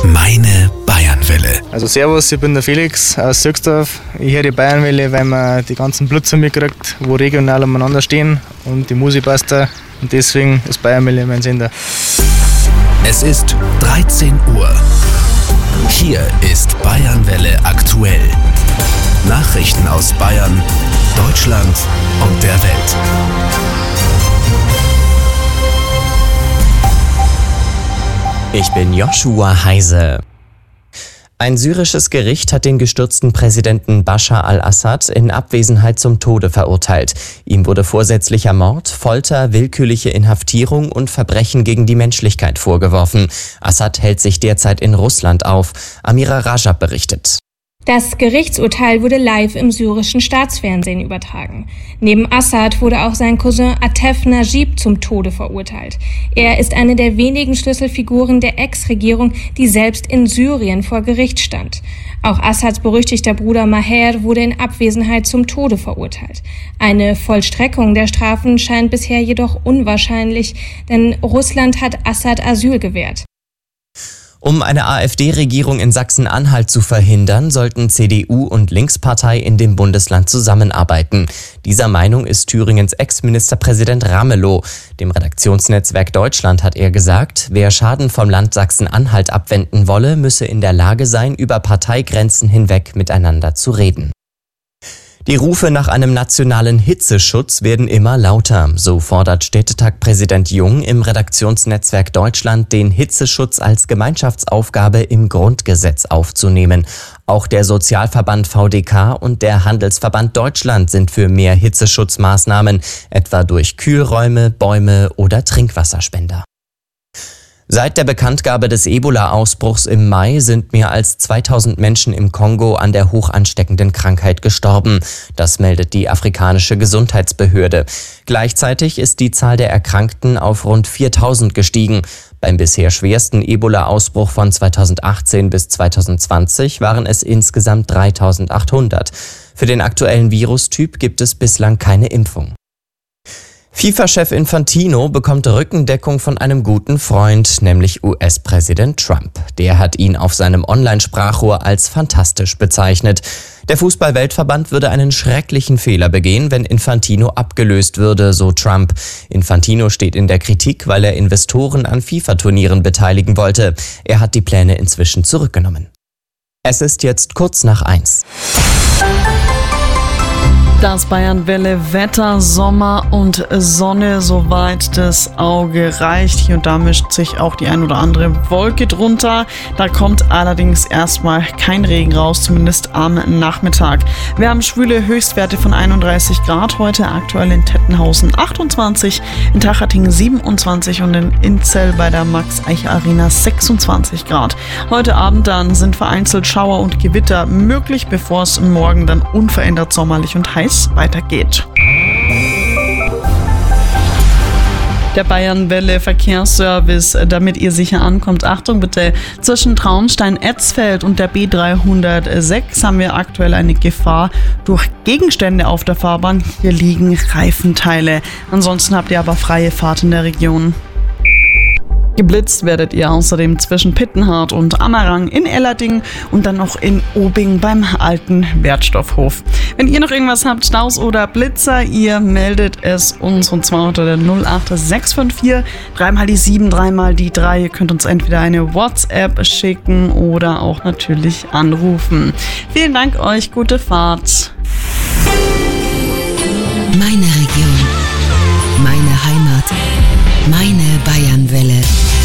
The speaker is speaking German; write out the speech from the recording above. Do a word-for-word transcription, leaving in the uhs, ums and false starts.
Meine Bayernwelle. Also servus, ich bin der Felix aus Sülgsdorf. Ich höre die Bayernwelle, weil man die ganzen Blitzer mitkriegt, wo regional umeinander stehen und die Musik passt da. Und deswegen ist Bayernwelle mein Sender. Es ist dreizehn Uhr. Hier ist Bayernwelle aktuell. Nachrichten aus Bayern, Deutschland und der Welt. Ich bin Joshua Heise. Ein syrisches Gericht hat den gestürzten Präsidenten Bashar al-Assad in Abwesenheit zum Tode verurteilt. Ihm wurde vorsätzlicher Mord, Folter, willkürliche Inhaftierung und Verbrechen gegen die Menschlichkeit vorgeworfen. Assad hält sich derzeit in Russland auf. Amira Rajab berichtet. Das Gerichtsurteil wurde live im syrischen Staatsfernsehen übertragen. Neben Assad wurde auch sein Cousin Atef Najib zum Tode verurteilt. Er ist eine der wenigen Schlüsselfiguren der Ex-Regierung, die selbst in Syrien vor Gericht stand. Auch Assads berüchtigter Bruder Maher wurde in Abwesenheit zum Tode verurteilt. Eine Vollstreckung der Strafen scheint bisher jedoch unwahrscheinlich, denn Russland hat Assad Asyl gewährt. Um eine AfD-Regierung in Sachsen-Anhalt zu verhindern, sollten C D U und Linkspartei in dem Bundesland zusammenarbeiten. Dieser Meinung ist Thüringens Ex-Ministerpräsident Ramelow. Dem Redaktionsnetzwerk Deutschland hat er gesagt, wer Schaden vom Land Sachsen-Anhalt abwenden wolle, müsse in der Lage sein, über Parteigrenzen hinweg miteinander zu reden. Die Rufe nach einem nationalen Hitzeschutz werden immer lauter. So fordert Städtetag-Präsident Jung im Redaktionsnetzwerk Deutschland, den Hitzeschutz als Gemeinschaftsaufgabe im Grundgesetz aufzunehmen. Auch der Sozialverband V D K und der Handelsverband Deutschland sind für mehr Hitzeschutzmaßnahmen, etwa durch Kühlräume, Bäume oder Trinkwasserspender. Seit der Bekanntgabe des Ebola-Ausbruchs im Mai sind mehr als zweitausend Menschen im Kongo an der hochansteckenden Krankheit gestorben. Das meldet die afrikanische Gesundheitsbehörde. Gleichzeitig ist die Zahl der Erkrankten auf rund viertausend gestiegen. Beim bisher schwersten Ebola-Ausbruch von zweitausendachtzehn bis zweitausendzwanzig waren es insgesamt dreitausendachthundert. Für den aktuellen Virustyp gibt es bislang keine Impfung. FIFA-Chef Infantino bekommt Rückendeckung von einem guten Freund, nämlich U S-Präsident Trump. Der hat ihn auf seinem Online-Sprachrohr als fantastisch bezeichnet. Der Fußball-Weltverband würde einen schrecklichen Fehler begehen, wenn Infantino abgelöst würde, so Trump. Infantino steht in der Kritik, weil er Investoren an FIFA-Turnieren beteiligen wollte. Er hat die Pläne inzwischen zurückgenommen. Es ist jetzt kurz nach eins. Das Bayernwelle Wetter, Sommer und Sonne, soweit das Auge reicht. Hier und da mischt sich auch die ein oder andere Wolke drunter. Da kommt allerdings erstmal kein Regen raus, zumindest am Nachmittag. Wir haben schwüle Höchstwerte von einunddreißig Grad heute, aktuell in Tettenhausen achtundzwanzig, in Tachhattingen siebenundzwanzig und in Inzell bei der Max-Eicher-Arena sechsundzwanzig Grad. Heute Abend dann sind vereinzelt Schauer und Gewitter möglich, bevor es morgen dann unverändert sommerlich und heiß weitergeht. Der Bayernwelle Verkehrsservice, damit ihr sicher ankommt. Achtung bitte, zwischen Traunstein-Etzfeld und der B dreihundertsechs haben wir aktuell eine Gefahr durch Gegenstände auf der Fahrbahn. Hier liegen Reifenteile. Ansonsten habt ihr aber freie Fahrt in der Region. Geblitzt werdet ihr außerdem zwischen Pittenhardt und Ammerang in Ellerding und dann noch in Obing beim alten Wertstoffhof. Wenn ihr noch irgendwas habt, Staus oder Blitzer, ihr meldet es uns und zwar unter der null acht sechs fünf vier, dreimal die sieben, dreimal die drei. Ihr könnt uns entweder eine WhatsApp schicken oder auch natürlich anrufen. Vielen Dank euch, gute Fahrt. Meine Region, meine Heimat, meine Bayernwelle.